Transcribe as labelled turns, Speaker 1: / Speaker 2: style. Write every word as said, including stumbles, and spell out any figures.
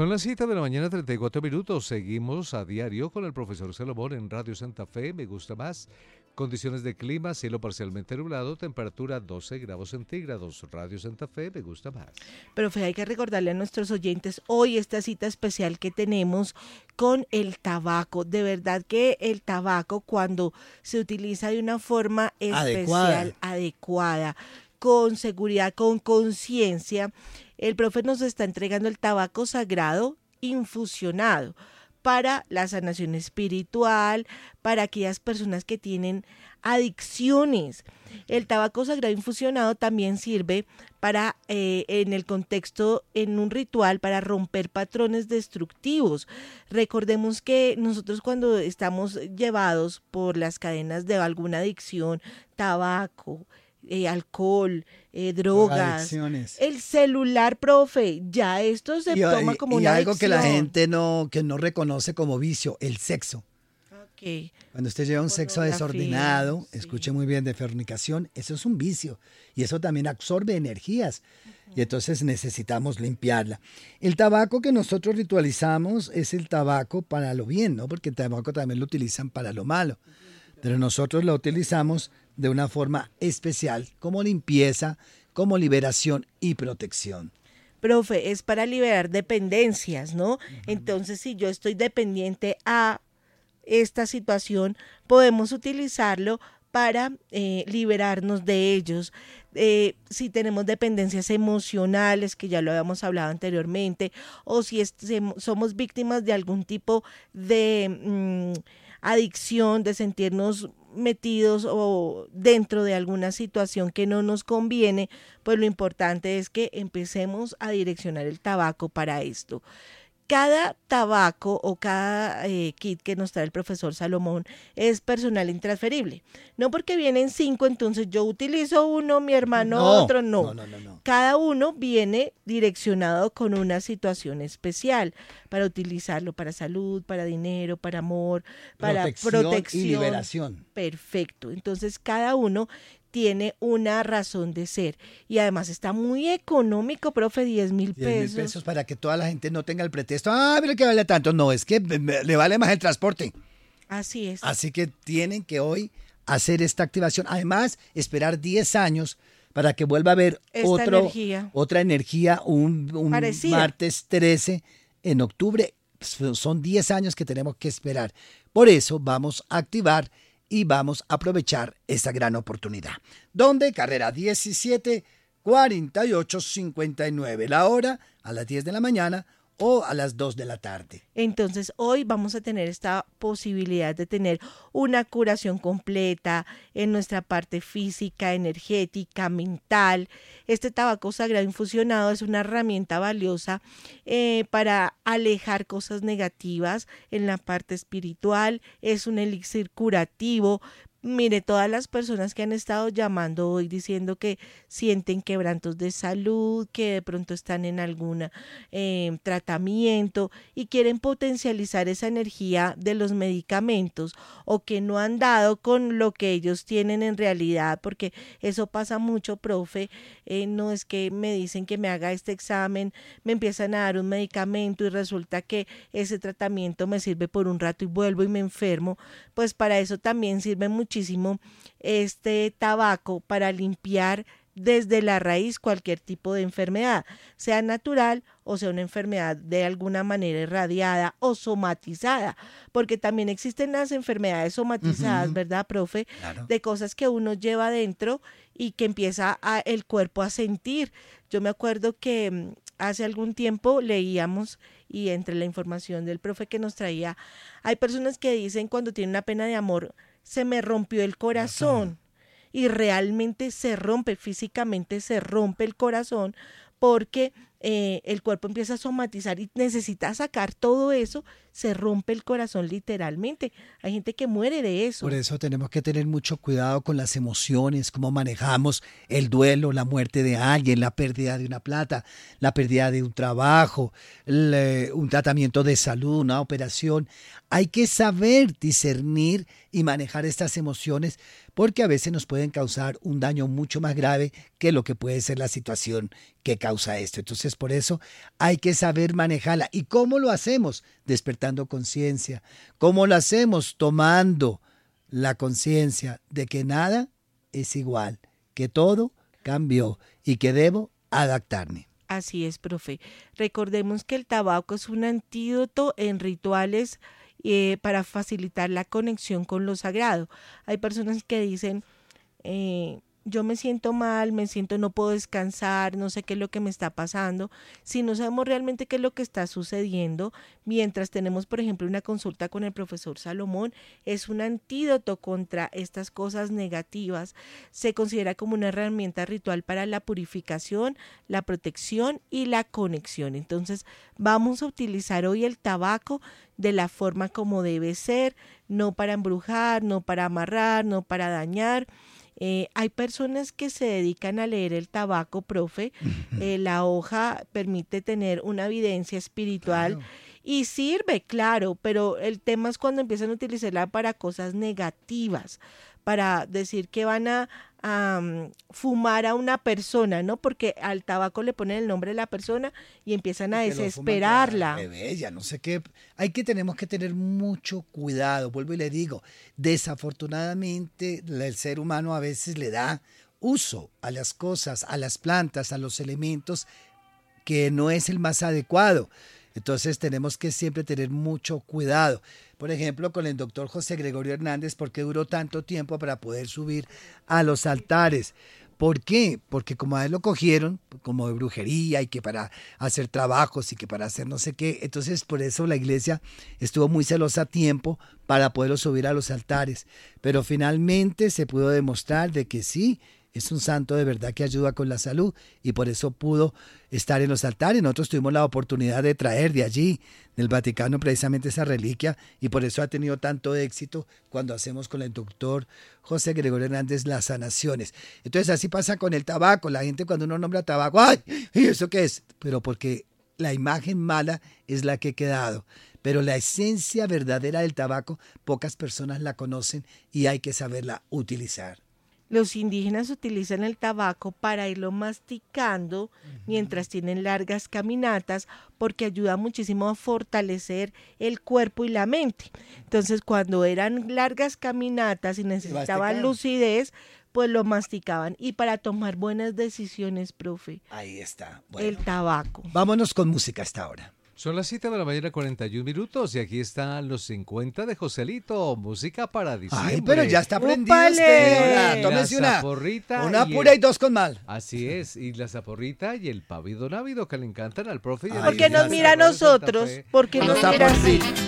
Speaker 1: Son las siete de la mañana, treinta y cuatro minutos. Seguimos a diario con el profesor Salomón en Radio Santa Fe. Me gusta más. Condiciones de clima, cielo parcialmente nublado, temperatura doce grados centígrados. Radio Santa Fe, me gusta más.
Speaker 2: Profe, hay que recordarle a nuestros oyentes hoy esta cita especial que tenemos con el tabaco. De verdad que el tabaco, cuando se utiliza de una forma especial, adecuada, adecuada con seguridad, con conciencia, el profe nos está entregando el tabaco sagrado infusionado para la sanación espiritual, para aquellas personas que tienen adicciones. El tabaco sagrado infusionado también sirve para, eh, en el contexto, en un ritual, para romper patrones destructivos. Recordemos que nosotros cuando estamos llevados por las cadenas de alguna adicción, tabaco, Eh, alcohol, eh, drogas, el celular, profe, ya esto se
Speaker 3: y,
Speaker 2: toma
Speaker 3: y,
Speaker 2: como
Speaker 3: y
Speaker 2: una
Speaker 3: algo
Speaker 2: adicción.
Speaker 3: Que la gente no, que no reconoce como vicio, el sexo.
Speaker 2: Okay.
Speaker 3: Cuando usted lleva un sexo desordenado, sí. Escuche muy bien, de fornicación, eso es un vicio y eso también absorbe energías. Uh-huh. Y entonces necesitamos limpiarla. El tabaco que nosotros ritualizamos es el tabaco para lo bien, ¿no? Porque el tabaco también lo utilizan para lo malo. Pero nosotros lo utilizamos de una forma especial, como limpieza, como liberación y protección.
Speaker 2: Profe, es para liberar dependencias, ¿no? Uh-huh. Entonces, si yo estoy dependiente a esta situación, podemos utilizarlo para eh, liberarnos de ellos. Eh, si tenemos dependencias emocionales, que ya lo habíamos hablado anteriormente, o si es, si somos víctimas de algún tipo de mmm, adicción, de sentirnos metidos o dentro de alguna situación que no nos conviene, pues lo importante es que empecemos a direccionar el tabaco para esto. Cada tabaco o cada eh, kit que nos trae el profesor Salomón es personal intransferible. No porque vienen cinco, entonces yo utilizo uno, mi hermano
Speaker 3: no,
Speaker 2: otro, no.
Speaker 3: No, no, no, no.
Speaker 2: Cada uno viene direccionado con una situación especial para utilizarlo para salud, para dinero, para amor, para protección, protección
Speaker 3: y liberación.
Speaker 2: Perfecto. Entonces cada uno tiene una razón de ser y además está muy económico, profe, diez mil pesos.
Speaker 3: diez mil pesos para que toda la gente no tenga el pretexto, ah, mira que vale tanto. No, es que le vale más el transporte.
Speaker 2: Así es.
Speaker 3: Así que tienen que hoy hacer esta activación. Además, esperar diez años para que vuelva a haber otro, energía. otra energía, un, un martes trece en octubre. Son diez años que tenemos que esperar. Por eso vamos a activar y vamos a aprovechar esta gran oportunidad. Donde carrera diecisiete cuarenta y ocho cincuenta y nueve, la hora a las diez de la mañana o a las dos de la tarde.
Speaker 2: Entonces hoy vamos a tener esta posibilidad de tener una curación completa en nuestra parte física, energética, mental. Este tabaco sagrado infusionado es una herramienta valiosa eh, para alejar cosas negativas en la parte espiritual. Es un elixir curativo. Mire, todas las personas que han estado llamando hoy diciendo que sienten quebrantos de salud, que de pronto están en algún eh, tratamiento y quieren potencializar esa energía de los medicamentos o que no han dado con lo que ellos tienen en realidad, porque eso pasa mucho, profe. Eh, no es que me dicen que me haga este examen, me empiezan a dar un medicamento y resulta que ese tratamiento me sirve por un rato y vuelvo y me enfermo. Pues para eso también sirve mucho muchísimo este tabaco para limpiar desde la raíz cualquier tipo de enfermedad, sea natural o sea una enfermedad de alguna manera irradiada o somatizada, porque también existen las enfermedades somatizadas, uh-huh. ¿verdad, profe? Claro. De cosas que uno lleva adentro y que empieza a, el cuerpo a sentir. Yo me acuerdo que hace algún tiempo leíamos y entre la información del profe que nos traía, hay personas que dicen cuando tienen una pena de amor, se me rompió el corazón y realmente se rompe, físicamente se rompe el corazón porque eh, el cuerpo empieza a somatizar y necesita sacar todo eso, se rompe el corazón literalmente. Hay gente que muere de eso.
Speaker 3: Por eso tenemos que tener mucho cuidado con las emociones, cómo manejamos el duelo, la muerte de alguien, la pérdida de una plata, la pérdida de un trabajo, el, un tratamiento de salud, una operación. Hay que saber discernir y manejar estas emociones, porque a veces nos pueden causar un daño mucho más grave que lo que puede ser la situación que causa esto. Entonces, por eso hay que saber manejarla. ¿Y cómo lo hacemos? Despertando conciencia. ¿Cómo lo hacemos? Tomando la conciencia de que nada es igual, que todo cambió y que debo adaptarme.
Speaker 2: Así es, profe. Recordemos que el tabaco es un antídoto en rituales eh, para facilitar la conexión con lo sagrado. Hay personas que dicen, eh, yo me siento mal, me siento, no puedo descansar, no sé qué es lo que me está pasando. Si no sabemos realmente qué es lo que está sucediendo, mientras tenemos, por ejemplo, una consulta con el profesor Salomón, es un antídoto contra estas cosas negativas. Se considera como una herramienta ritual para la purificación, la protección y la conexión. Entonces, vamos a utilizar hoy el tabaco de la forma como debe ser, no para embrujar, no para amarrar, no para dañar. Eh, hay personas que se dedican a leer el tabaco, profe. Eh, la hoja permite tener una evidencia espiritual. Claro. Y sirve, claro, pero el tema es cuando empiezan a utilizarla para cosas negativas, para decir que van a, a um, fumar a una persona, ¿no? Porque al tabaco le ponen el nombre de la persona y empiezan a desesperarla.
Speaker 3: Bella, no sé qué. Hay que tenemos que tener mucho cuidado. Vuelvo y le digo, desafortunadamente el ser humano a veces le da uso a las cosas, a las plantas, a los elementos que no es el más adecuado. Entonces tenemos que siempre tener mucho cuidado. Por ejemplo, con el doctor José Gregorio Hernández, ¿por qué duró tanto tiempo para poder subir a los altares? ¿Por qué? Porque como a él lo cogieron como de brujería y que para hacer trabajos y que para hacer no sé qué, entonces por eso la iglesia estuvo muy celosa a tiempo para poderlo subir a los altares. Pero finalmente se pudo demostrar de que sí, es un santo de verdad que ayuda con la salud y por eso pudo estar en los altares. Nosotros tuvimos la oportunidad de traer de allí, del Vaticano, precisamente esa reliquia y por eso ha tenido tanto éxito cuando hacemos con el doctor José Gregorio Hernández las sanaciones. Entonces así pasa con el tabaco. La gente cuando uno nombra tabaco, ¡ay! ¿Y eso qué es? Pero porque la imagen mala es la que ha quedado. Pero la esencia verdadera del tabaco, pocas personas la conocen y hay que saberla utilizar.
Speaker 2: Los indígenas utilizan el tabaco para irlo masticando uh-huh. mientras tienen largas caminatas porque ayuda muchísimo a fortalecer el cuerpo y la mente. Entonces, cuando eran largas caminatas y necesitaban lucidez, pues lo masticaban. Y para tomar buenas decisiones, profe.
Speaker 3: Ahí está. Bueno,
Speaker 2: el tabaco.
Speaker 3: Vámonos con música hasta ahora.
Speaker 1: Son las siete de la mañana, cuarenta y un minutos, y aquí están los cincuenta de Joselito, música para diciembre.
Speaker 3: Ay, pero ya está aprendido usted. Tómese una, una pura y, el, y dos con mal.
Speaker 1: Así es, y la zaporrita y el pavido návido que le encantan al profe. Y
Speaker 2: porque nos mira a nosotros, porque nos mira así.